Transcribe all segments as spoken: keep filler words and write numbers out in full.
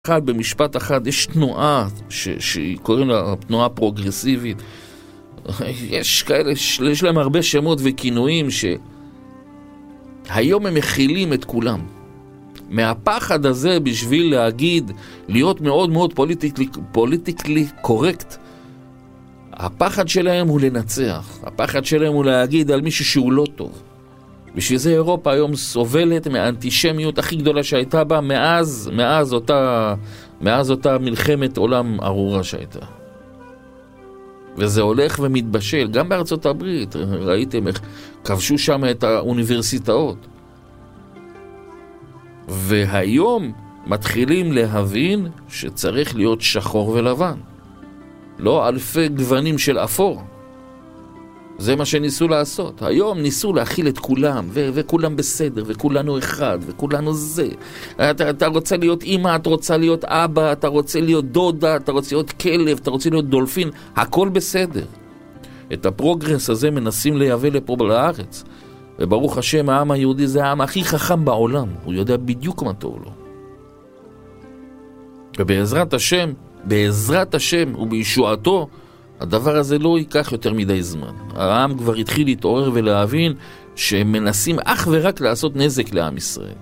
אחד, במשפט אחד, יש תנועה שקוראים לה תנועה פרוגרסיבית. יש כאלה, יש להם הרבה שמות וכינויים שהיום הם מכילים את כולם. מהפחד הזה בשביל להגיד, להיות מאוד מאוד פוליטיקלי, פוליטיקלי קורקט, הפחד שלהם הוא לנצח. הפחד שלהם הוא להגיד על מישהו שהוא לא טוב. בשביל זה אירופה היום סובלת מהאנטישמיות הכי גדולה שהייתה בה מאז, מאז אותה, מאז אותה מלחמת עולם ארורה שהייתה. וזה הולך ומתבשל, גם בארצות הברית, ראיתם איך כבשו שם את האוניברסיטאות. והיום מתחילים להבין שצריך להיות שחור ולבן. לא אלפי גוונים של אפור. זה מה שניסו לעשות. היום ניסו להכיל את כולם, ו- וכולם בסדר, וכולנו אחד, וכולנו זה. אתה, אתה רוצה להיות אמא, אתה רוצה להיות אבא, אתה רוצה להיות דודה, אתה רוצה להיות כלב, אתה רוצה להיות דולפין, הכל בסדר. את הפרוגרס הזה מנסים לייבא לפה לארץ. וברוך השם, העם היהודי זה העם הכי חכם בעולם. הוא יודע בדיוק מה טוב לו. ובעזרת השם, בעזרת השם ובישועתו, הדבר הזה לא ייקח יותר מדי זמן. העם כבר התחיל להתעורר ולהבין שהם מנסים אך ורק לעשות נזק לעם ישראל.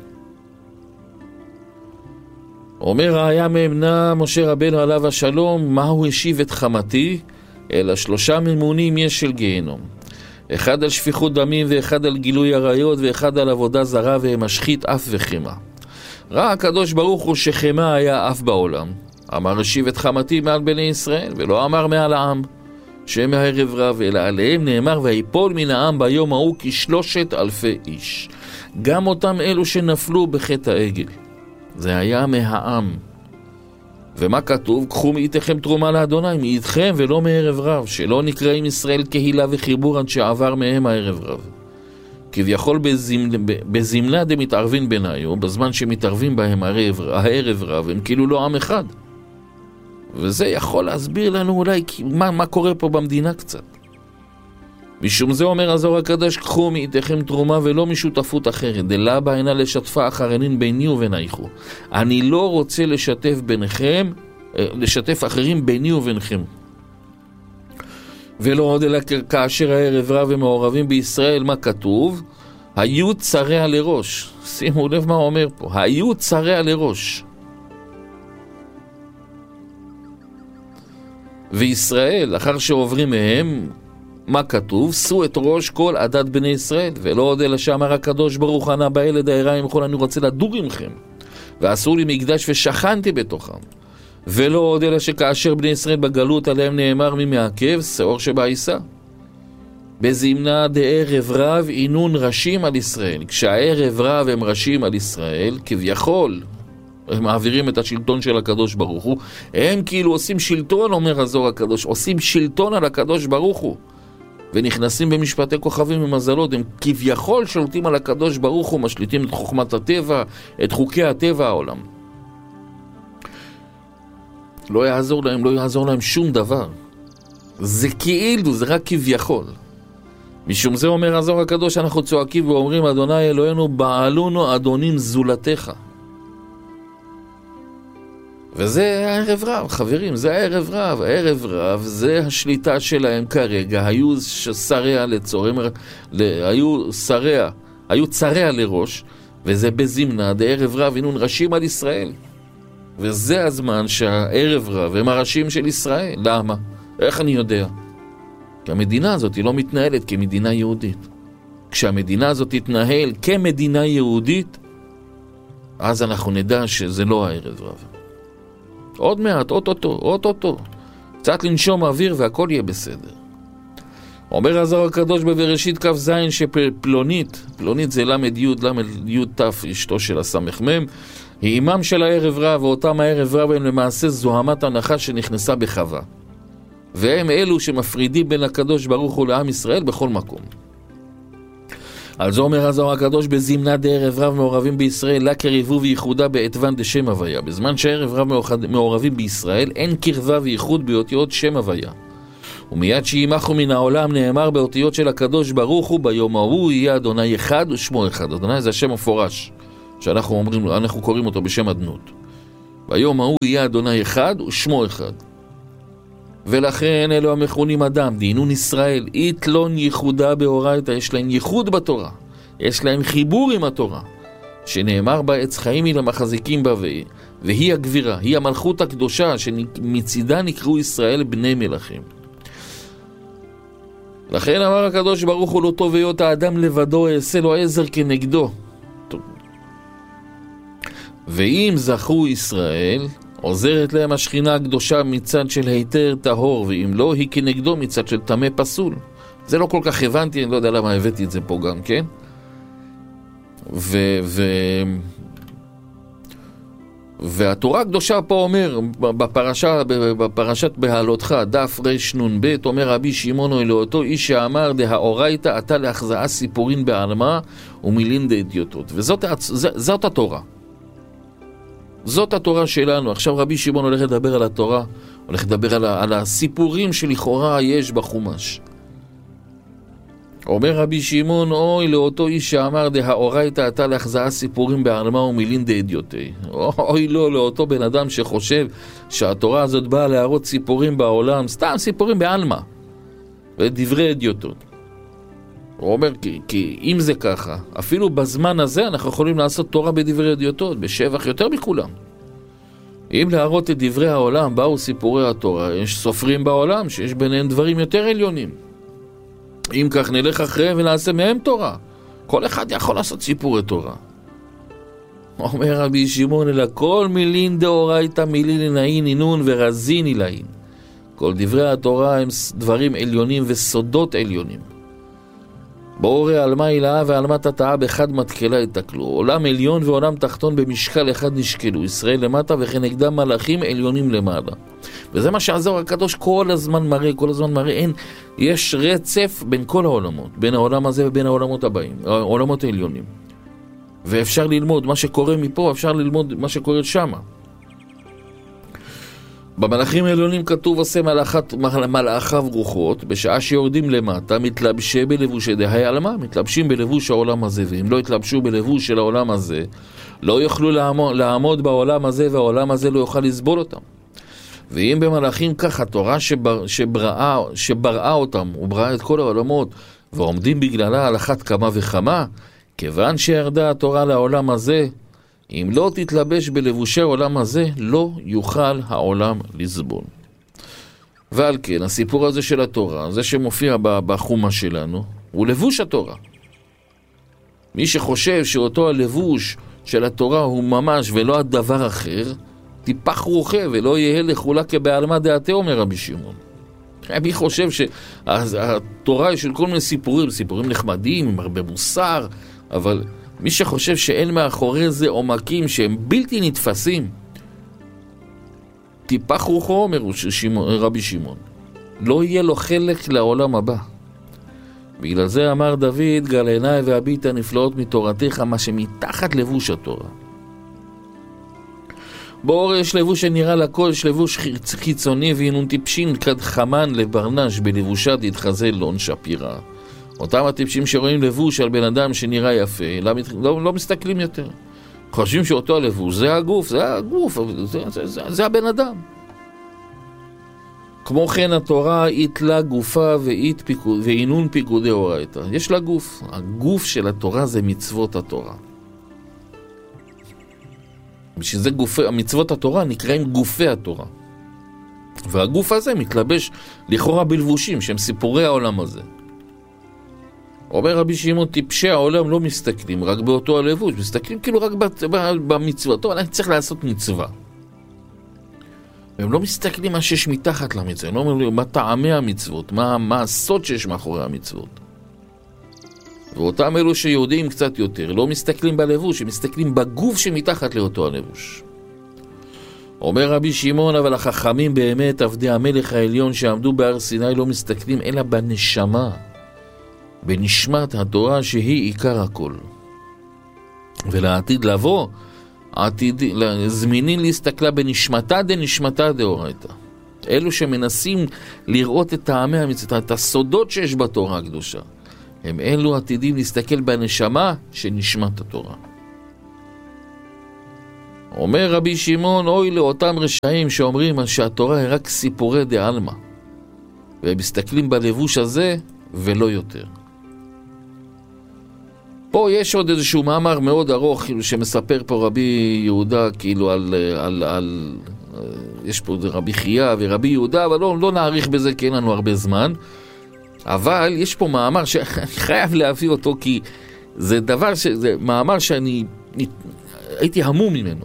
אומר היה מאמנה משה רבנו עליו השלום, מה הוא השיב את חמתי? אלא שלושה ממונים יש של גיהנום. אחד על שפיכות דמים ואחד על גילוי עריות ואחד על עבודה זרה ומשחית אף וחמה. ראה הקדוש ברוך הוא שחמה היה אף בעולם. אמר השיב את חמתי מעל בני ישראל, ולא אמר מעל העם, שהם הערב רב, אלא עליהם נאמר, ויפול מן העם ביום ההוא כשלושת אלפי איש. גם אותם אלו שנפלו בחטא העגל. זה היה מהעם. ומה כתוב? קחו מאיתכם תרומה לאדוני, מאיתכם ולא מערב רב, שלא נקראים ישראל קהילה וחיבור עד שעבר מהם הערב רב. כביכול בזמנה, בזמנה דמתערבין ביניו, בזמן שמתערבים בהם הערב, הערב רב, הם כאילו לא עם אחד. וזה יכול להסביר לנו אולי מה, מה קורה פה במדינה קצת. משום זה אומר הזוהר הקדוש, קחו מאיתכם תרומה ולא משותפות אחרת, דלה בעינה לשתפה אחרנין ביני וביניכם. אני לא רוצה לשתף ביניכם, לשתף אחרים ביני וביניכם. ולא עוד אלא כאשר הערב רב ומעורבים בישראל, מה כתוב? היו צריה לראש. שימו לב מה הוא אומר פה, היו צריה לראש. וישראל, אחר שעוברים מהם, מה כתוב? שו את ראש כל עדת בני ישראל, ולא עוד אלא שאמר הקדוש ברוך ענה בילד העיריים יכול אני רוצה לדור עמכם, ועשו לי מקדש ושכנתי בתוכם. ולא עוד אלא שכאשר בני ישראל בגלות עליהם נאמר מי מעכב, שעור שבעיסה. בזמנה דערב רב עינון ראשים על ישראל. כשהערב רב הם ראשים על ישראל, כביכול הם מעבירים את השלטון של הקדוש ברוך הוא, הם כאילו עושים שלטון, אומר הזוהר הקדוש, עושים שלטון על הקדוש ברוך הוא, ונכנסים במשפטי כוכבים ומזלות, הם כביכול שולטים על הקדוש ברוך הוא, משליטים את חוכמת הטבע, את חוקי הטבע העולם. לא יעזור להם, לא יעזור להם שום דבר. זה כאילו, זה רק כביכול. משום זה אומר הזוהר הקדוש, אנחנו צועקים ואומרים, אדוני אלוהינו, בעלונו אדונים זולתך. וזה הערב רב, חברים, זה הערב רב. הערב רב זה השליטה שלהם כרגע. היו שריה לצורם, היו שריה, היו צריה לראש, וזה בזמנה דערב רב עינון ראשים על ישראל. וזה הזמן שהערב רב הם הראשים של ישראל. למה? איך אני יודע? כי המדינה הזאת היא לא מתנהלת כמדינה יהודית. כשהמדינה הזאת תתנהל כמדינה יהודית, אז אנחנו נדע שזה לא הערב רב. עוד מעט, אוטוטו, אוטוטו. קצת לנשום אוויר והכל יהיה בסדר. אומר הזוהר הקדוש בבראשית כף זין שפלונית, פלונית זה למד יוד, למד יוד תף, אשתו של הסמך מם, היא אימם של הערב רב, ואותם הערב רב הם למעשה זוהמת הנחש שנכנסה בחווה. והם אלו שמפרידים בין הקדוש ברוך הוא לעם ישראל בכל מקום. על זה אומר הזוהר הקדוש בזמנה דערב רב מעורבים בישראל, לה קרבו וייחודה בעתוון דשם הוויה. בזמן שהערב רב מעורבים בישראל, אין קרבה וייחוד באותיות שם הוויה. ומיד שימחו מן העולם נאמר באותיות של הקדוש ברוך הוא, ביום ההוא יהיה אדוני אחד ושמו אחד. אדוני זה השם מפורש, שאנחנו אומרים, אנחנו קוראים אותו בשם אדנות. ביום ההוא יהיה אדוני אחד ושמו אחד. ולכן אלו המכונים אדם, דהינון ישראל, איתלון ייחודה באורייתא, יש להם ייחוד בתורה, יש להם חיבור עם התורה, שנאמר בה עץ חיים היא למחזיקים בה, והיא הגבירה, היא המלכות הקדושה, שמצידה נקראו ישראל בני מלכים. לכן אמר הקדוש ברוך הוא לא טוב היות האדם לבדו, אעשה לו עזר כנגדו. טוב. ואם זכו ישראל, עוזרת להם השכינה הקדושה מצד של היתר טהור, ואם לא, היא כנגדו מצד של טמא פסול. זה לא כל כך הבנתי, אני לא יודע למה הבאתי את זה פה גם, כן? ו... ו... והתורה הקדושה פה אומר, בפרשה, בפרשת בהעלותך, דף רש נון ב', אומר רבי שמעון לאותו איש שאמר, דהאורייתא אתה להחזאה סיפורין בעלמא ומילין דאדיוטות. וזאת זאת התורה. זאת התורה שלנו. עכשיו רבי שמעון הולך לדבר על התורה, הולך לדבר על, על הסיפורים שלכאורה יש בחומש. אומר רבי שמעון, אוי לאותו איש שאמר דהאורייתא אתה להחזאה סיפורים בעלמא ומילין דאדיוטי. אוי לא לאותו בן אדם שחושב שהתורה הזאת באה להראות סיפורים בעולם, סתם סיפורים בעלמא ודברי אדיוטות. הוא אומר, כי, כי אם זה ככה, אפילו בזמן הזה אנחנו יכולים לעשות תורה בדברי אדיוטות, בשבח יותר מכולם. אם להראות את דברי העולם באו סיפורי התורה, יש סופרים בעולם שיש ביניהם דברים יותר עליונים. אם כך נלך אחריהם ונעשה מהם תורה. כל אחד יכול לעשות סיפורי תורה. אומר רבי שמעון, אלא כל מילין דאורייתא מילין נאין אינון ורזין אילאין. כל דברי התורה הם דברים עליונים וסודות עליונים. בורא עלמא אילאה ועלמא תתאה באחד מתקלה יתקלו. עולם עליון ועולם תחתון במשקל אחד נשקלו. ישראל למטה וכן נגדם מלאכים עליונים למעלה. וזה מה שהזוהר הקדוש כל הזמן מראה, כל הזמן מראה, אין, יש רצף בין כל העולמות, בין העולם הזה ובין העולמות הבאים, העולמות העליונים. ואפשר ללמוד מה שקורה מפה, אפשר ללמוד מה שקורה שמה. במלאכים העליונים כתוב עושה מלאכת, מלאכיו רוחות, בשעה שיורדים למטה, מתלבשי בלבושי דהי עלמא, מתלבשים בלבוש העולם הזה, ואם לא יתלבשו בלבוש של העולם הזה, לא יוכלו לעמוד, לעמוד בעולם הזה, והעולם הזה לא יוכל לסבול אותם. ואם במלאכים כך, התורה שבר, שבראה, שבראה אותם, ובראה את כל העולמות, ועומדים בגללה על אחת כמה וכמה, כיוון שירדה התורה לעולם הזה, אם לא תתלבש בלבושי העולם הזה, לא יוכל העולם לסבול. ועל כן, הסיפור הזה של התורה, זה שמופיע בחומה שלנו, הוא לבוש התורה. מי שחושב שאותו הלבוש של התורה הוא ממש ולא הדבר אחר, טיפח רוחה ולא יהיה לכולה כבעלמא דעתה, אומר רבי שמעון. מי חושב שהתורה היא של כל מיני סיפורים, סיפורים נחמדים, עם הרבה מוסר, אבל מי שחושב שאין מאחורי זה עומקים שהם בלתי נתפסים, טיפח רוחו, אומר רבי שמעון. לא יהיה לו חלק לעולם הבא. בגלל זה אמר דוד, גל עיניי והביט הנפלאות מתורתך, מה שמתחת לבוש התורה. באור יש לבוש שנראה לכל, יש לבוש חיצוני והינון טיפשים כד חמן לברנש בלבושה תתחזה לון שפירה. אותם הטיפשים שרואים לבוש על בן אדם שנראה יפה, לא, לא, לא מסתכלים יותר. חושבים שאותו הלבוש זה הגוף, זה הגוף, זה, זה, זה, זה הבן אדם. כמו כן התורה יתלה גופה ואינון פיקודי אורייתא. יש לה גוף. הגוף של התורה זה מצוות התורה. בשביל זה גופי, מצוות התורה נקראים גופי התורה. והגוף הזה מתלבש לכאורה בלבושים שהם סיפורי העולם הזה. אומר רבי שמעון, טיפשי העולם לא מסתכלים רק באותו הלבוש, מסתכלים כאילו רק במצוות. טוב, אני צריך לעשות מצווה. והם לא מסתכלים מה שיש מתחת למצווה, הם לא אומרים לי מה טעמי המצוות, מה, מה הסוד שיש מאחורי המצוות. ואותם אלו שיודעים קצת יותר, לא מסתכלים בלבוש, הם מסתכלים בגוף שמתחת לאותו הלבוש. אומר רבי שמעון, אבל החכמים באמת, עבדי המלך העליון שעמדו בהר סיני, לא מסתכלים אלא בנשמה, בנשמת התורה שהיא עיקר הכל. ולעתיד לבוא, עתיד, זמינים להסתכלה בנשמתה דנשמתה דאורייתא. אלו שמנסים לראות את טעמי המצוות, את הסודות שיש בתורה הקדושה, הם אלו עתידים להסתכל בנשמה של נשמת התורה. אומר רבי שמעון, אוי לאותם רשעים שאומרים שהתורה היא רק סיפורי דעלמא, והם מסתכלים בלבוש הזה ולא יותר. פה יש עוד איזשהו מאמר מאוד ארוך כאילו, שמספר פה רבי יהודה כאילו על, על, על יש פה רבי חייא ורבי יהודה, אבל לא, לא נעריך בזה כי אין לנו הרבה זמן. אבל יש פה מאמר שאני חייב להביא אותו, כי זה דבר ש... זה מאמר שאני הייתי המום ממנו.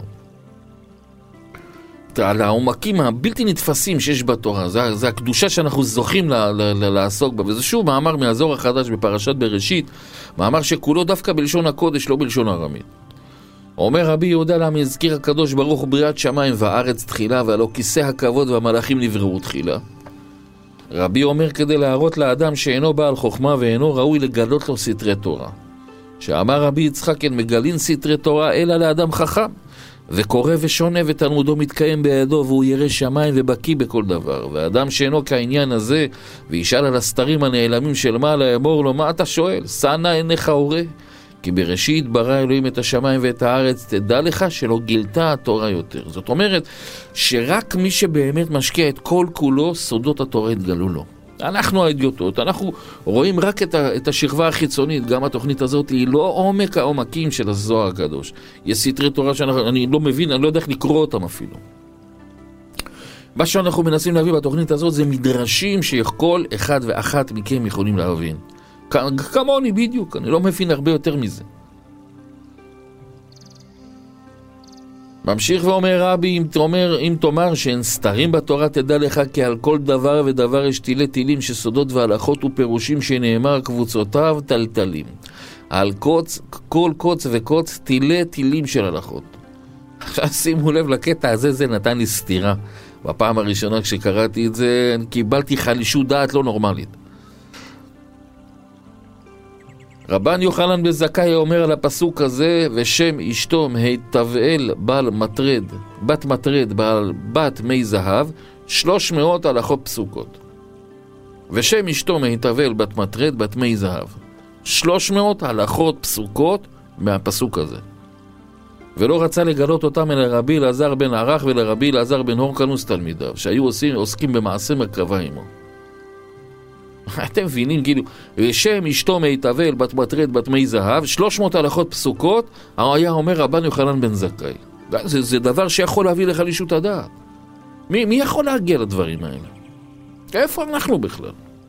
על העומקים הבלתי נתפסים שיש בתורה, זה, זה הקדושה שאנחנו זוכים ל, ל, ל, לעסוק בה, וזה שוב מאמר מהזוהר החדש בפרשת בראשית, מאמר שכולו דווקא בלשון הקודש, לא בלשון ארמית. אומר רבי יהודה, למה הזכיר הקדוש ברוך הוא בריאת שמיים וארץ תחילה, והלא כיסא הכבוד והמלאכים נבראו תחילה. רבי אומר כדי להראות לאדם שאינו בעל חוכמה ואינו ראוי לגלות לו סתרי תורה. שאמר רבי יצחק, אין מגלין סתרי תורה אלא לאדם חכם, וקורא ושונה ותלמודו מתקיים בידו, והוא ירא שמיים ובקיא בכל דבר. ואדם שאינו כעניין הזה וישאל על הסתרים הנעלמים של מעלה, אמור לו, מה אתה שואל? שנה עיניך הורה, כי בראשית ברא אלוהים את השמיים ואת הארץ, תדע לך שלא גילתה התורה יותר. זאת אומרת שרק מי שבאמת משקיע את כל כולו, סודות התורה התגלו לו. אנחנו האדיוטות, אנחנו רואים רק את, ה, את השכבה החיצונית. גם התוכנית הזאת היא לא עומק העומקים של הזוהר הקדוש. יש סתרי תורה שאני לא מבין, אני לא יודע איך לקרוא אותם אפילו. מה שאנחנו מנסים להביא בתוכנית הזאת זה מדרשים שכל אחד ואחת מכם יכולים להבין. כמוני בדיוק, אני לא מבין הרבה יותר מזה. ממשיך ואומר רבי, אם תאמר, אם תאמר שאין סתרים בתורה, תדע לך כי על כל דבר ודבר יש תילי תילים שסודות והלכות ופירושים שנאמר קבוצותיו טלטלים. על קוץ, כל קוץ וקוץ תילי תילים של הלכות. עכשיו שימו לב לקטע הזה, זה נתן לי סתירה. בפעם הראשונה כשקראתי את זה, קיבלתי חלישות דעת לא נורמלית. רבן יוחנן בן זכאי אומר על הפסוק הזה, ושם אשתו היטבאל בעל מטרד, בת מטרד בעל בת מי זהב, שלוש מאות הלכות פסוקות. ושם אשתו היטבאל בת מטרד בת מי זהב, שלוש מאות הלכות פסוקות מהפסוק הזה. ולא רצה לגלות אותם אל רבי אלעזר בן ערך ולרבי אלעזר בן הורקנוס תלמידיו, שהיו עושים, עוסקים במעשה מרכבה עמו. אתם מבינים, כאילו, ושם אשתו מיטבל בת מטרד בת מי זהב, שלוש מאות הלכות פסוקות, היה אומר רבן יוחנן בן זכאי. זה, זה דבר שיכול להביא לחלישות הדעת. מי, מי יכול להגיע לדברים האלה? איפה אנחנו בכלל?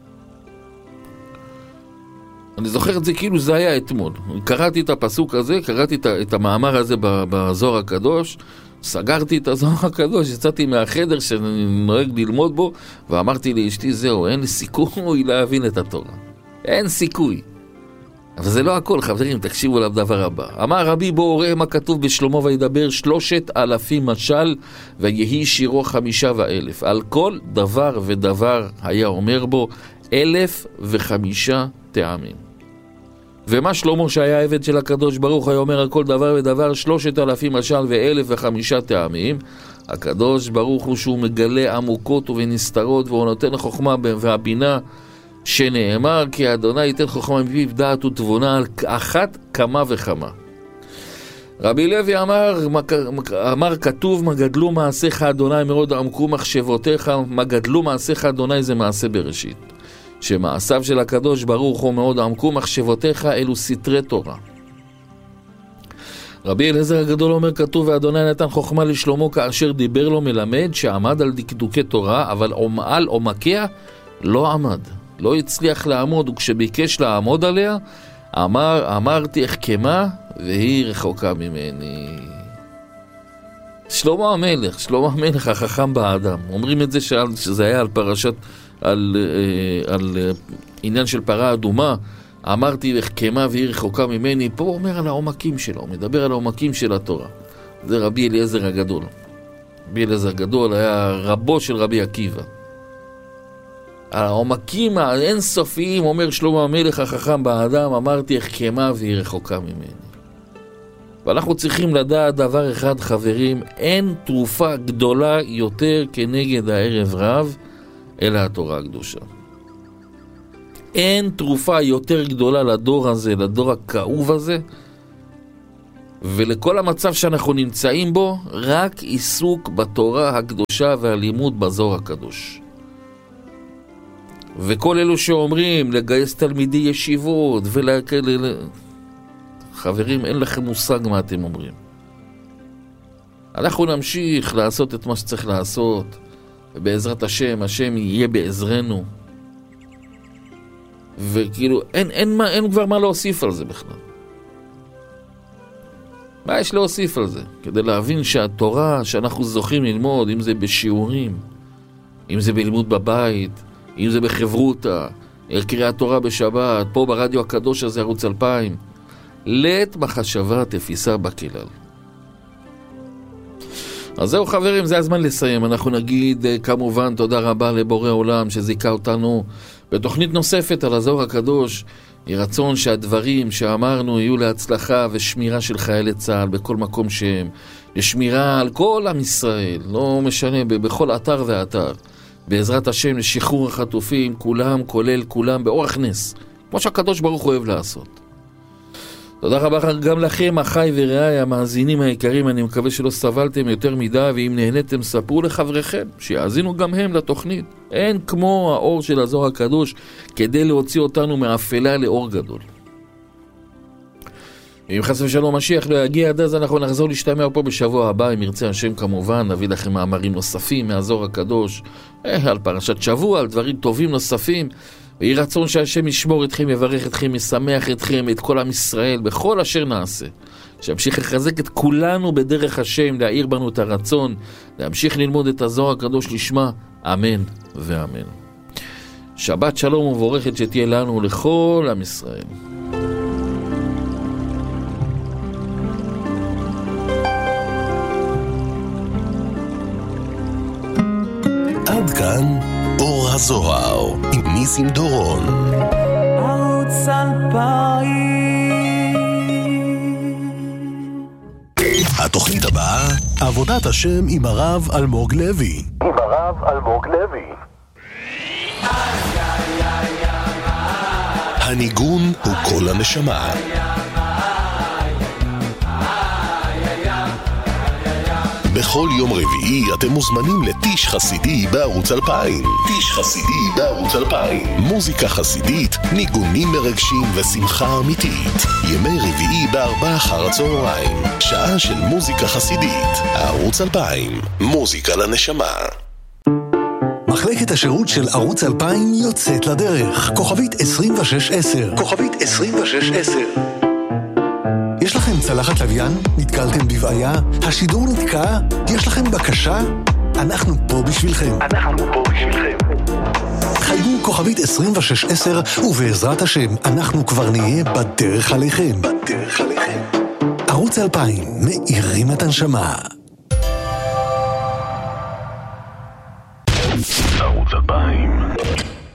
אני זוכר את זה כאילו זה היה אתמול. קראתי את הפסוק הזה, קראתי את, את המאמר הזה בזוהר הקדוש, סגרתי את הזוהר הקדוש, יצאתי מהחדר שאני נוהג ללמוד בו, ואמרתי לאשתי, זהו, אין לי סיכוי להבין את התורה. אין סיכוי. אבל זה לא הכל, חברים, תקשיבו לדבר הבא. אמר רבי, בואו ראה מה כתוב בשלמה וידבר שלושת אלפים משל, ויהי שירו חמישה ואלף. על כל דבר ודבר היה אומר בו אלף וחמישה טעמים. ומה שלמה שהיה עבד של הקדוש ברוך היה אומר על כל דבר ודבר שלושת אלפים משל ואלף וחמישה טעמים. הקדוש ברוך הוא שהוא מגלה עמוקות ונסתרות, והוא נותן לחוכמה והבינה, שנאמר כי אדוני ייתן חוכמה מפיו דעת ותבונה, על אחת כמה וכמה. רבי לוי אמר, אמר כתוב מה גדלו מעשיך אדוני מאוד עמקו מחשבותיך. מה גדלו מעשיך אדוני זה מעשה בראשית, שמעשיו של הקדוש ברוך הוא מאוד עמקו מחשבותיך, אלו סתרי תורה. רבי אליעזר הגדול אומר כתוב ואדוני נתן חוכמה לשלמה כאשר דיבר לו, מלמד שעמד על דקדוקי תורה, אבל על עומקיה לא עמד, לא הצליח לעמוד, וכשביקש לעמוד עליה אמר, אמרתי אחכמה והיא רחוקה ממני. שלמה המלך, שלמה המלך החכם באדם, אומרים את זה שעל, שזה היה על פרשת, על, על עניין של פרה אדומה, אמרתי אחכמה והיא רחוקה ממני. פה הוא אומר על העומקים שלו, הוא מדבר על העומקים של התורה. זה רבי אליעזר הגדול. רבי אליעזר הגדול היה רבו של רבי עקיבא. העומקים האינסופיים, אומר שלמה המלך החכם באדם, אמרתי אחכמה והיא רחוקה ממני. ואנחנו צריכים לדעת דבר אחד, חברים, אין תרופה גדולה יותר כנגד הערב רב אלא התורה הקדושה. אין תרופה יותר גדולה לדור הזה, לדור הכאוב הזה, ולכל המצב שאנחנו נמצאים בו, רק עיסוק בתורה הקדושה והלימוד בזוהר הקדוש. וכל אלו שאומרים לגייס תלמידי ישיבות ולהקל... חברים, אין לכם מושג מה אתם אומרים. אנחנו נמשיך לעשות את מה שצריך לעשות, ובעזרת השם, השם יהיה בעזרנו. וכאילו, אין, אין, מה, אין כבר מה להוסיף על זה בכלל. מה יש להוסיף על זה? כדי להבין שהתורה שאנחנו זוכים ללמוד, אם זה בשיעורים, אם זה בלימוד בבית, אם זה בחברותה, קריאת תורה בשבת, פה ברדיו הקדוש הזה, ערוץ אלפיים, לית מחשבה תפיסה בכלל. אז זהו חברים, זה הזמן לסיים. אנחנו נגיד כמובן תודה רבה לבורא עולם שזיכה אותנו בתוכנית נוספת על הזוהר הקדוש. יהי רצון שהדברים שאמרנו יהיו להצלחה ושמירה של חיילי צה"ל בכל מקום שהם, לשמירה על כל עם ישראל, לא משנה, בכל אתר ואתר, בעזרת השם לשחרור החטופים, כולם, כולל כולם, באורח נס, כמו שהקדוש ברוך הוא אוהב לעשות. תודה רבה גם לכם, אחי ורעי המאזינים היקרים. אני מקווה שלא סבלתם יותר מדי, ואם נהניתם ספרו לחבריכם שיאזינו גם הם לתוכנית. אין כמו האור של הזוהר הקדוש כדי להוציא אותנו מאפלה לאור גדול. אם חס ושלום משיח לא יגיע עד אז, אנחנו נחזור להשתמע פה בשבוע הבא, אם ירצה השם כמובן. נביא לכם מאמרים נוספים מהזוהר הקדוש, אה, על פרשת שבוע, על דברים טובים נוספים. ויהי רצון שהשם ישמור אתכם, יברך אתכם, ישמח אתכם, את כל עם ישראל, בכל אשר נעשה. שימשיך לחזק את כולנו בדרך השם, להאיר בנו את הרצון, להמשיך ללמוד את הזוהר הקדוש לשמה, אמן ואמן. שבת שלום ומבורכת שתהיה לנו לכל עם ישראל. עד כאן אור הזוהר עם ניסים דורון. ערוץ אלפיים. התוכנית הבאה, עבודת השם עם הרב אלמוג לוי. עם הרב אלמוג לוי. הניגון הוא כל הנשמה. בכל יום רביעי אתם מוזמנים לטיש חסידי בערוץ אלפיים. טיש חסידי בערוץ אלפיים. מוזיקה חסידית, ניגונים מרגשים ושמחה אמיתית. ימי רביעי בארבע אחר הצהריים. שעה של מוזיקה חסידית. ערוץ אלפיים. מוזיקה לנשמה. מחלקת השירות של ערוץ אלפיים יוצאת לדרך. כוכבית עשרים ושש עשר. כוכבית עשרים ושש עשר. יש לכם צלחת לוויין? נתקלתם בבעיה? השידור נתקע? יש לכם בקשה? אנחנו פה בשבילכם. אנחנו פה בשבילכם. חייגו כוכבית עשרים ושש עשר, ובעזרת השם אנחנו כבר נהיה בדרך עליכם. בדרך עליכם. ערוץ אלפיים, מאירים את הנשמה. ערוץ אלפיים.